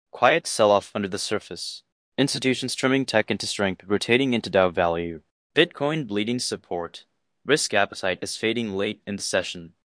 Quiet sell-off under the surface. Institutions trimming tech into strength, rotating into Dow value. Bitcoin bleeding support. Risk appetite is fading late in the session.